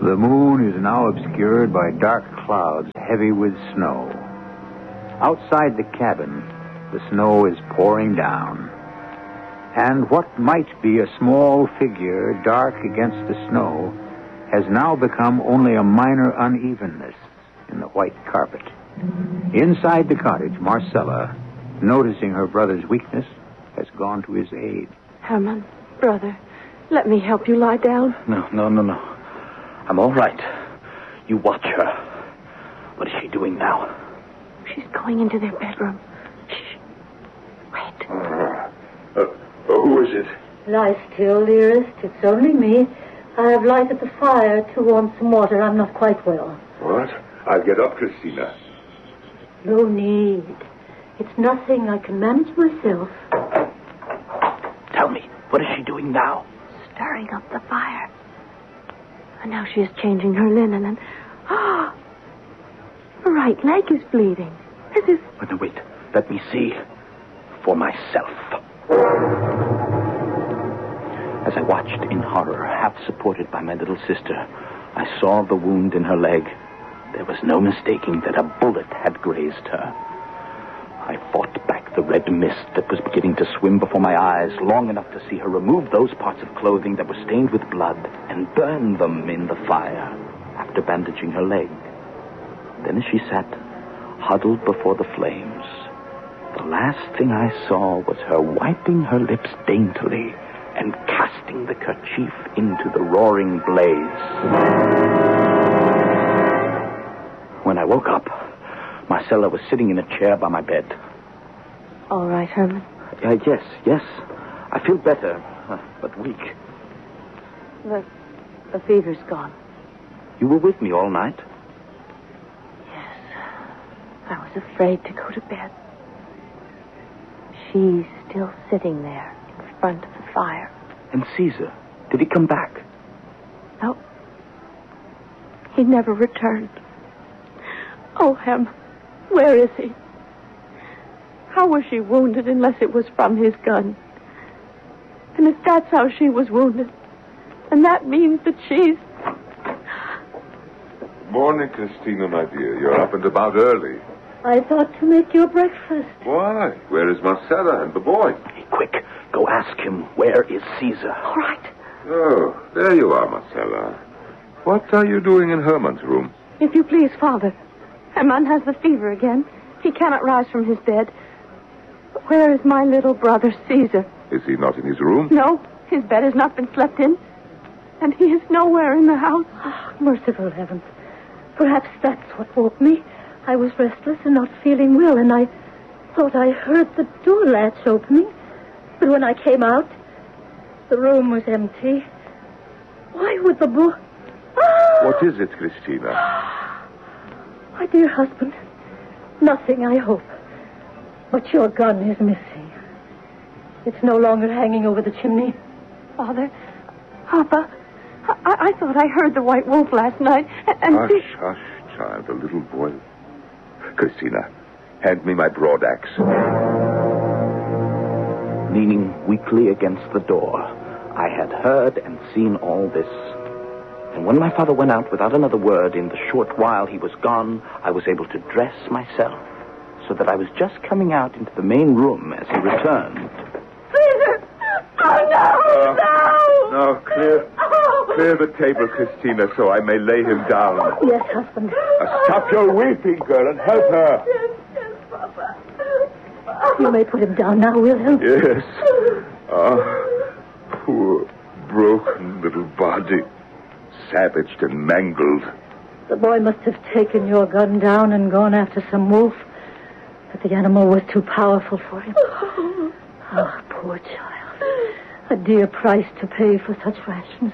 The moon is now obscured by dark clouds heavy with snow. Outside the cabin, the snow is pouring down. And what might be a small figure dark against the snow has now become only a minor unevenness in the white carpet. Inside the cottage, Marcella, noticing her brother's weakness, has gone to his aid. Herman, brother, let me help you lie down. No. I'm all right. You watch her. What is she doing now? She's going into their bedroom. Shh. Wait. Who is it? Lie still, dearest. It's only me. I have lighted the fire to warm some water. I'm not quite well. What? I'll get up, Christina. No need. It's nothing. I can manage myself. Tell me, what is she doing now? Stirring up the fire. And now she is changing her linen and... her right leg is bleeding. As if... Wait. Let me see. For myself. As I watched in horror, half supported by my little sister, I saw the wound in her leg. There was no mistaking that a bullet had grazed her. I fought back the red mist that was beginning to swim before my eyes long enough to see her remove those parts of clothing that were stained with blood and burn them in the fire after bandaging her leg. Then as she sat, huddled before the flames, the last thing I saw was her wiping her lips daintily and casting the kerchief into the roaring blaze. When I woke up, Marcella was sitting in a chair by my bed. All right, Herman? Yes. I feel better, but weak. The fever's gone. You were with me all night? Yes. I was afraid to go to bed. She's still sitting there in front of the fire. And Caesar, did he come back? No. He never returned. Oh, Herman, where is he? How was she wounded unless it was from his gun? And if that's how she was wounded, then that means that she's... Morning, Christina, my dear. You're up and about early. I thought to make your breakfast. Why? Where is Marcella and the boy? Hey, quick, go ask him, where is Caesar? All right. Oh, there you are, Marcella. What are you doing in Herman's room? If you please, Father. Herman has the fever again. He cannot rise from his bed. Where is my little brother, Caesar? Is he not in his room? No, his bed has not been slept in. And he is nowhere in the house. Oh, merciful heavens. Perhaps that's what woke me. I was restless and not feeling well, and I thought I heard the door latch opening. But when I came out, the room was empty. Why would the boy... What is it, Christina? My dear husband, nothing, I hope. But your gun is missing. It's no longer hanging over the chimney. Father, Papa, I thought I heard the white wolf last night. And Hush, child, the little boy. Christina, hand me my broad axe. Leaning weakly against the door, I had heard and seen all this. And when my father went out without another word, in the short while he was gone, I was able to dress myself, so that I was just coming out into the main room as he returned. Caesar! Oh, no! No, clear the table, Christina, so I may lay him down. Yes, husband. Stop your weeping, girl, and help her. Yes, Papa. You may put him down now, Wilhelm. Yes. Poor, broken little body. Savaged and mangled. The boy must have taken your gun down and gone after some wolf. But the animal was too powerful for him. Oh, poor child. A dear price to pay for such rashness.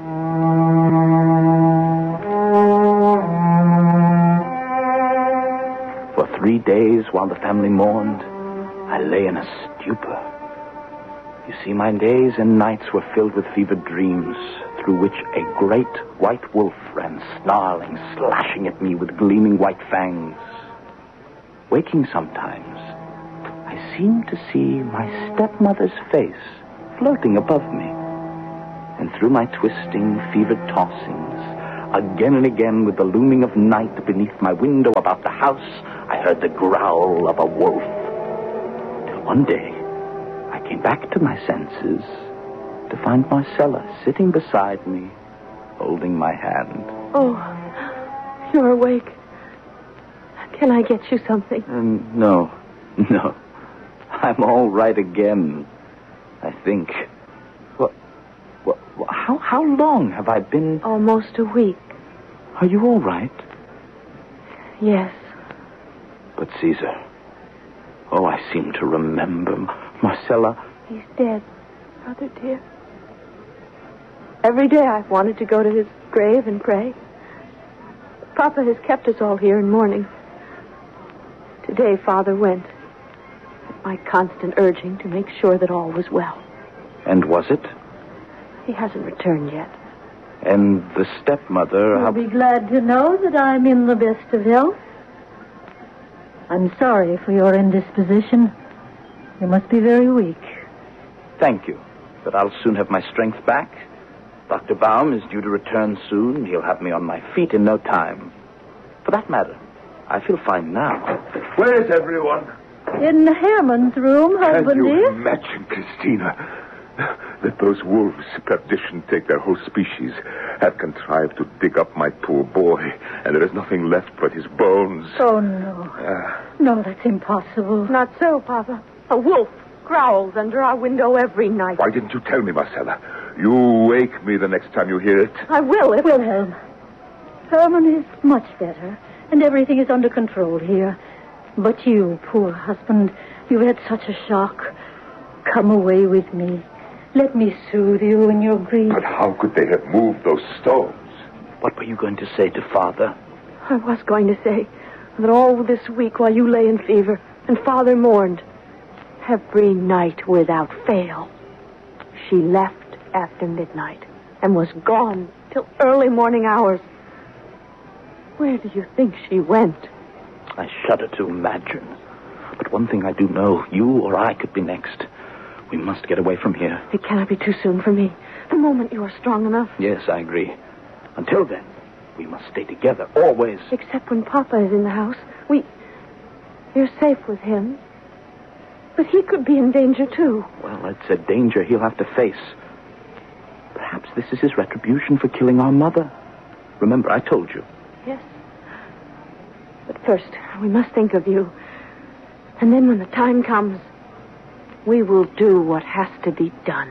For 3 days, while the family mourned, I lay in a stupor. You see, my days and nights were filled with fevered dreams, through which a great white wolf ran snarling, slashing at me with gleaming white fangs. Waking sometimes, I seemed to see my stepmother's face floating above me. And through my twisting, fevered tossings, Again and again, with the looming of night beneath my window about the house, I heard the growl of a wolf. Till one day, I came back to my senses to find Marcella sitting beside me, holding my hand. Oh, you're awake. Can I get you something? No. I'm all right again, I think. How long have I been? Almost a week. Are you all right? Yes. But Caesar... Oh, I seem to remember. Marcella... He's dead, Mother dear. Every day I've wanted to go to his grave and pray. Papa has kept us all here in mourning. Today, Father went, at my constant urging, to make sure that all was well. And was it? He hasn't returned yet. And the stepmother... You'll be glad to know that I'm in the best of health. I'm sorry for your indisposition. You must be very weak. Thank you, but I'll soon have my strength back. Dr. Baum is due to return soon. He'll have me on my feet in no time. For that matter, I feel fine now. Where is everyone? In Herman's room, husband Can you dear. imagine, Christina, that those wolves, perdition take their whole species, have contrived to dig up my poor boy, and there is nothing left but his bones? Oh, no. No, that's impossible. Not so, Papa. A wolf growls under our window every night. Why didn't you tell me, Marcella? You wake me the next time you hear it. I will, if... Wilhelm, Herman is much better, and everything is under control here. But you, poor husband, you've had such a shock. Come away with me. Let me soothe you in your grief. But how could they have moved those stones? What were you going to say to Father? I was going to say that all this week while you lay in fever and Father mourned, every night without fail, she left after midnight and was gone till early morning hours. Where do you think she went? I shudder to imagine. But one thing I do know, you or I could be next. We must get away from here. It cannot be too soon for me. The moment you are strong enough. Yes, I agree. Until then, we must stay together, always. Except when Papa is in the house. You're safe with him. But he could be in danger, too. Well, it's a danger he'll have to face. Perhaps this is his retribution for killing our mother. Remember, I told you. Yes. But first, we must think of you. And then when the time comes, we will do what has to be done.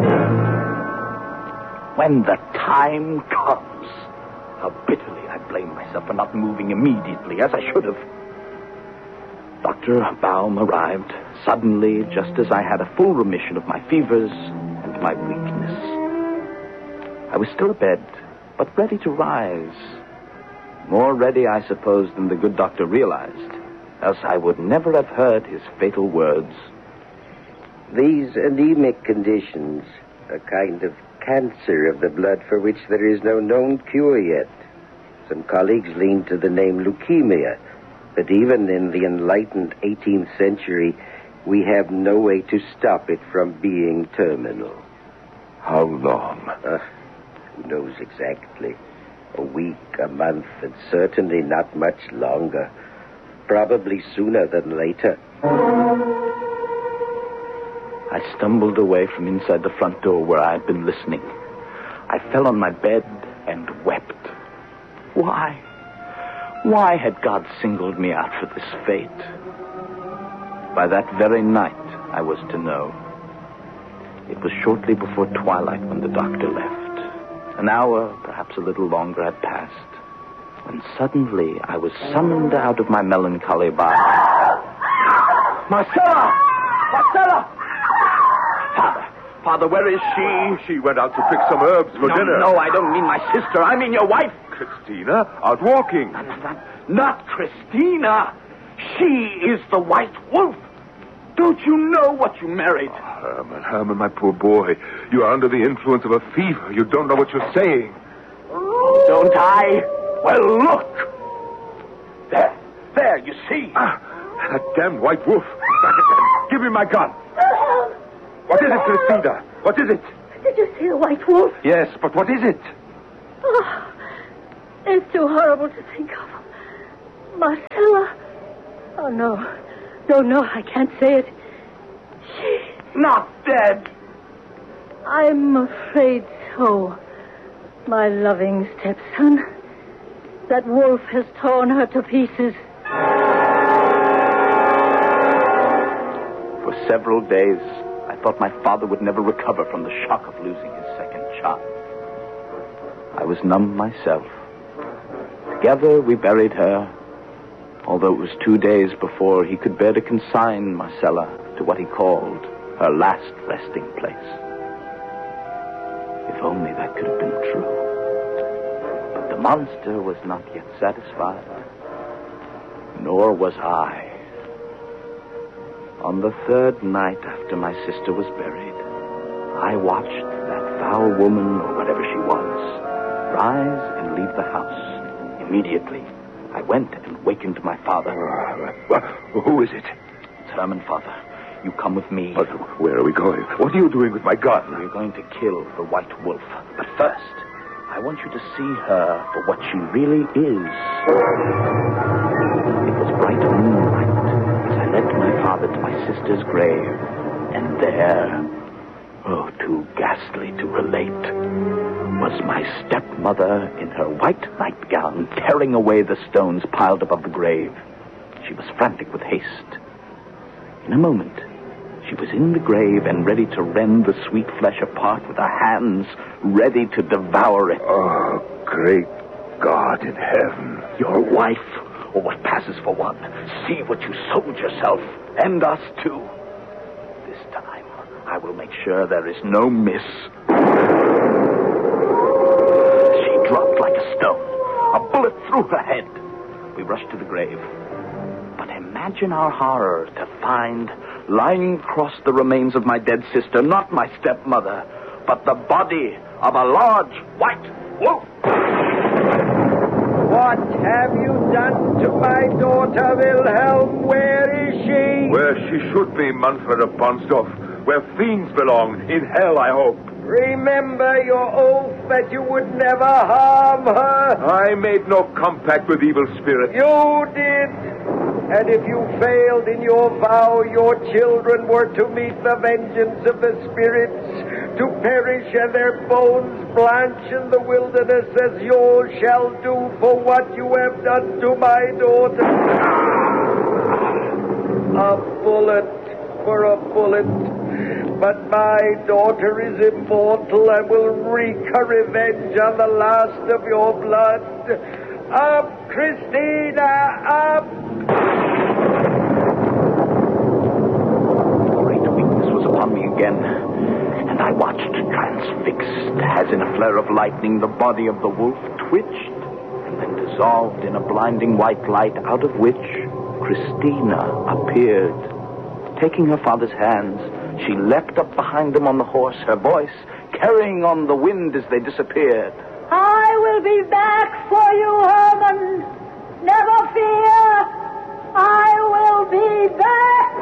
When the time comes. How bitterly I blame myself for not moving immediately, as I should have. Dr. Baum arrived suddenly, just as I had a full remission of my fevers and my weakness. I was still abed, but ready to rise. More ready, I suppose, than the good doctor realized, else I would never have heard his fatal words. These anemic conditions, a kind of cancer of the blood for which there is no known cure yet. Some colleagues lean to the name leukemia, but even in the enlightened 18th century, we have no way to stop it from being terminal. How long? Who knows exactly? A week, a month, and certainly not much longer. Probably sooner than later. I stumbled away from inside the front door where I had been listening. I fell on my bed and wept. Why? Why had God singled me out for this fate? By that very night, I was to know. It was shortly before twilight when the doctor left. An hour, perhaps a little longer, had passed, when suddenly I was summoned out of my melancholy by... Marcella! Marcella! Father, where is she? She went out to pick some herbs for dinner. No, I don't mean my sister. I mean your wife. Christina, out walking. Not Christina. She is the White Wolf. Don't you know what you married? Oh, Herman, my poor boy. You are under the influence of a fever. You don't know what you're saying. Oh, don't I? Well, look. There, you see. That damned White Wolf. Give me my gun. What is it, Christina? What is it? Did you see the White Wolf? Yes, but what is it? Oh, It's too horrible to think of. Marcella. Oh, no. No, I can't say it. She... Not dead. I'm afraid so, my loving stepson. That wolf has torn her to pieces. For several days, I thought my father would never recover from the shock of losing his second child. I was numb myself. Together, we buried her, although it was 2 days before he could bear to consign Marcella to what he called her last resting place. If only that could have been true. But the monster was not yet satisfied, nor was I. On the third night after my sister was buried, I watched that foul woman, or whatever she was, rise and leave the house. Immediately, I went and wakened my father. Who is it? It's Herman, father. You come with me. But where are we going? What are you doing with my gun? We're going to kill the White Wolf. But first, I want you to see her for what she really is. It was bright moonlight as I led my father to my sister's grave. And there, too ghastly to relate, was my stepmother in her white nightgown tearing away the stones piled above the grave. She was frantic with haste. In a moment, she was in the grave and ready to rend the sweet flesh apart with her hands, ready to devour it. Oh, great God in heaven. Your wife, or what passes for one. See what you sold yourself, and us too. This time, I will make sure there is no miss. She dropped like a stone, a bullet through her head. We rushed to the grave. But imagine our horror to find, lying across the remains of my dead sister, not my stepmother, but the body of a large white wolf. What have you done to my daughter, Wilhelm? Where is she? Where she should be, Manfred of Ponsdorf. Where fiends belong. In hell, I hope. Remember your oath that you would never harm her. I made no compact with evil spirits. You did. And if you failed in your vow, your children were to meet the vengeance of the spirits, to perish and their bones blanch in the wilderness as yours shall do for what you have done to my daughter. A bullet for a bullet. But my daughter is immortal and will wreak her revenge on the last of your blood. Up, Christina, up! Great weakness was upon me again, and I watched transfixed, as in a flare of lightning, the body of the wolf twitched and then dissolved in a blinding white light, out of which Christina appeared. Taking her father's hands, she leapt up behind them on the horse, her voice carrying on the wind as they disappeared. I will be back for you, Herman. Never fear. I will be back.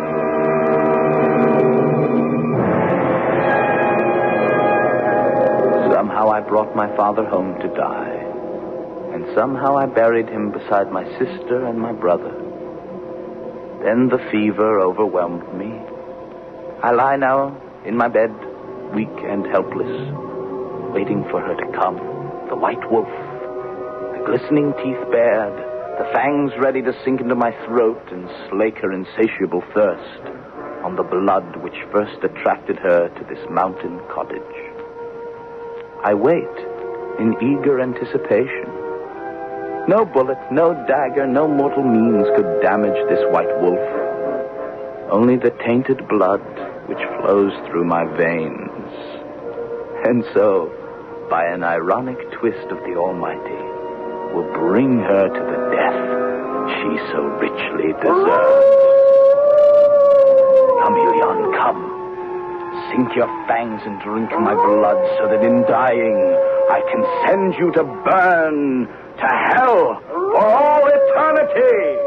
Somehow I brought my father home to die, and somehow I buried him beside my sister and my brother. Then the fever overwhelmed me. I lie now in my bed, weak and helpless, waiting for her to come, the white wolf, the glistening teeth bared, the fangs ready to sink into my throat and slake her insatiable thirst on the blood which first attracted her to this mountain cottage. I wait in eager anticipation. No bullet, no dagger, no mortal means could damage this white wolf. Only the tainted blood which flows through my veins. And so, by an ironic twist of the Almighty, will bring her to the death she so richly deserves. Come, Helion, come. Sink your fangs and drink my blood so that in dying I can send you to burn to hell for all eternity.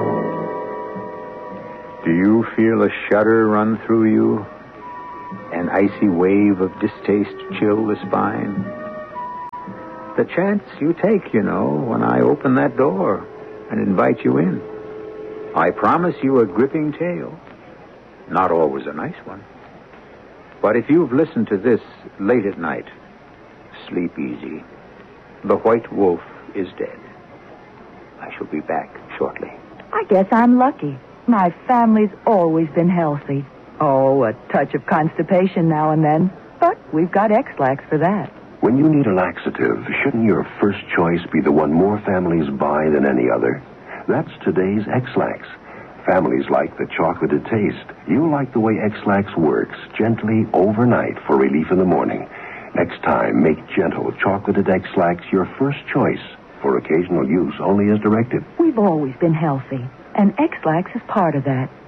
Do you feel a shudder run through you? An icy wave of distaste chill the spine? The chance you take, when I open that door and invite you in. I promise you a gripping tale. Not always a nice one. But if you've listened to this late at night, sleep easy. The white wolf is dead. I shall be back shortly. I guess I'm lucky. My family's always been healthy. Oh, a touch of constipation now and then. But we've got X-Lax for that. When you need a laxative, shouldn't your first choice be the one more families buy than any other? That's today's X-Lax. Families like the chocolated taste. You like the way X-Lax works, gently overnight for relief in the morning. Next time, make gentle chocolated X-Lax your first choice for occasional use only as directed. We've always been healthy, and X-Lax is part of that.